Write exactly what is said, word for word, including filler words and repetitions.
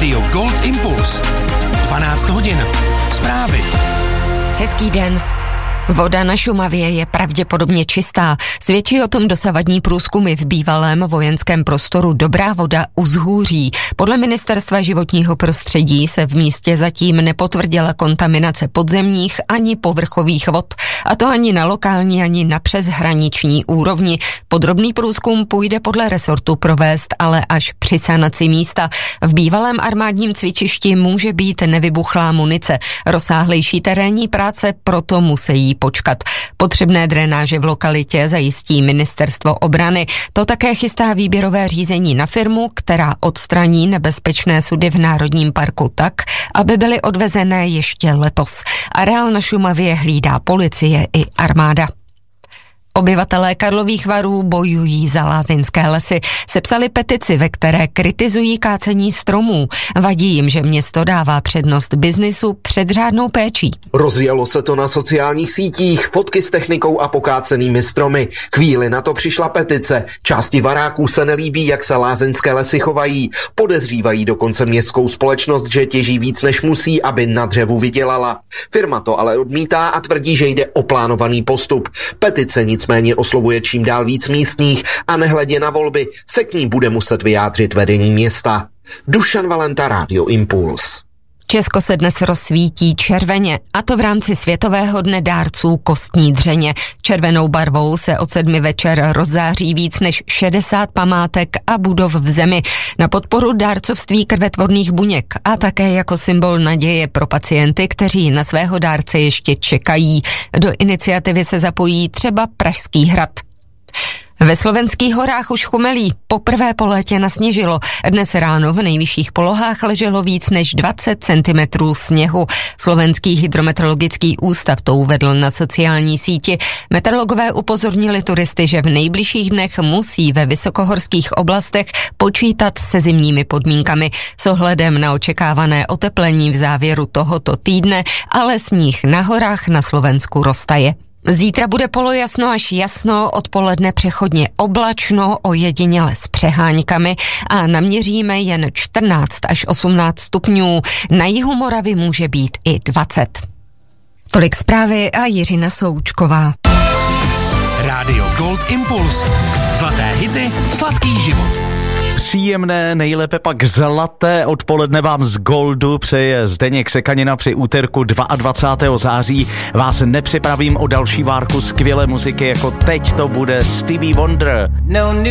Rádio Gold Impuls. dvanáct hodin. Zprávy. Hezký den. Voda na Šumavě je pravděpodobně čistá. Svědčí o tom dosavadní průzkumy v bývalém vojenském prostoru Dobrá voda u Zhůří. Podle Ministerstva životního prostředí se v místě zatím nepotvrdila kontaminace podzemních ani povrchových vod. A to ani na lokální, ani na přeshraniční úrovni. Podrobný průzkum půjde podle resortu provést ale až při sanaci místa. V bývalém armádním cvičišti může být nevybuchlá munice. Rozsáhlejší terénní práce proto musí počkat. Potřebné drenáže v lokalitě zajistí Ministerstvo obrany. To také chystá výběrové řízení na firmu, která odstraní nebezpečné sudy v Národním parku tak, aby byly odvezené ještě letos. Areál na Šumavě hlídá policie i armáda. Obyvatelé Karlových Varů bojují za lázeňské lesy. Sepsali petici, ve které kritizují kácení stromů. Vadí jim, že město dává přednost biznisu před řádnou péčí. Rozjelo se to na sociálních sítích, fotky s technikou a pokácenými stromy. Chvíli na to přišla petice. Části Varáků se nelíbí, jak se lázeňské lesy chovají. Podezřívají dokonce městskou společnost, že těží víc než musí, aby na dřevu vydělala. Firma to ale odmítá a tvrdí, že jde o plánovaný postup. Petice nic Nicméně oslovuje čím dál víc místních a nehledě na volby se k ní bude muset vyjádřit vedení města. Dušan Valenta, Rádio Impuls. Česko se dnes rozsvítí červeně, a to v rámci Světového dne dárců kostní dřeně. Červenou barvou se od sedmi večer rozzáří víc než šedesát památek a budov v zemi na podporu dárcovství krvetvorných buněk a také jako symbol naděje pro pacienty, kteří na svého dárce ještě čekají. Do iniciativy se zapojí třeba Pražský hrad. Ve Slovenských horách už chumelí. Poprvé po létě nasněžilo. Dnes ráno v nejvyšších polohách leželo víc než dvacet centimetrů sněhu. Slovenský hydrometeorologický ústav to uvedl na sociální síti. Meteorologové upozornili turisty, že v nejbližších dnech musí ve vysokohorských oblastech počítat se zimními podmínkami. S ohledem na očekávané oteplení v závěru tohoto týdne, ale sníh na horách na Slovensku roztaje. Zítra bude polojasno až jasno, odpoledne přechodně oblačno, ojediněle s přeháňkami a naměříme jen čtrnáct až osmnáct stupňů. Na jihu Moravy může být i dvacet. Tolik zprávy a Jiřina Součková. Rádio Gold Impuls. Zlaté hity, sladký život. Příjemné, nejlépe pak zlaté odpoledne vám z Goldu přeje Zdeněk Sekanina. Při úterku dvacátého druhého září vás nepřipravím o další várku skvělé muziky, jako teď to bude Stevie Wonder. No